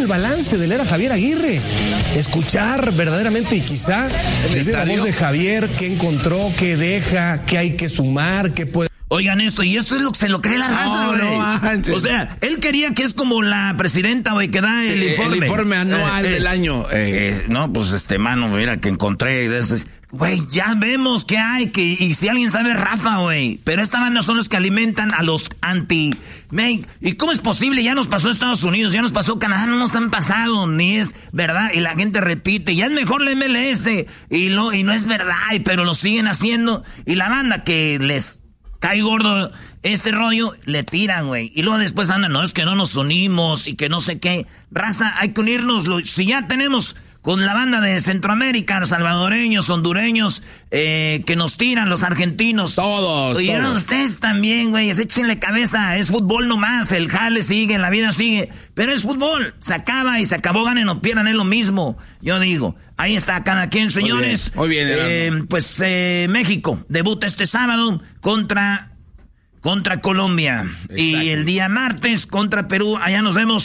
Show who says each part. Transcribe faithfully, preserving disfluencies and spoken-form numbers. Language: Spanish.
Speaker 1: el balance de la era Javier Aguirre. Escuchar verdaderamente y quizá desde la voz de Javier qué encontró, qué deja, qué hay que sumar, qué puede...
Speaker 2: Oigan esto, y esto es lo que se lo cree la raza, güey. No, no, o sea, él quería que es como la presidenta, güey, que da el
Speaker 3: eh,
Speaker 2: informe.
Speaker 3: El informe anual
Speaker 2: eh,
Speaker 3: del
Speaker 2: eh,
Speaker 3: año. Eh.
Speaker 2: Eh, no, pues este, mano, mira, que encontré. Güey, ya vemos qué hay, que, y si alguien sabe, Rafa, güey. Pero esta banda son los que alimentan a los anti... Man, ¿y cómo es posible? Ya nos pasó Estados Unidos, ya nos pasó Canadá, no nos han pasado, ni es verdad. Y la gente repite, ya es mejor la M L S. Y, lo, y no es verdad, pero lo siguen haciendo. Y la banda que les... cae gordo este rollo, le tiran, güey. Y luego después andan, no, es que no nos unimos y que no sé qué. Raza, hay que unirnos. Si ya tenemos con la banda de Centroamérica, los salvadoreños, hondureños, eh, que nos tiran, los argentinos.
Speaker 3: Todos,
Speaker 2: Oye,
Speaker 3: todos.
Speaker 2: ustedes también, güey, échenle cabeza. Es fútbol nomás, el jale sigue, la vida sigue. Pero es fútbol, se acaba y se acabó, ganen o pierdan, es lo mismo. Yo digo, ahí está cada quien, señores.
Speaker 3: Muy bien, muy bien,
Speaker 2: eh, Pues eh, México debuta este sábado contra... contra Colombia. Exacto. Y el día martes contra Perú. Allá nos vemos.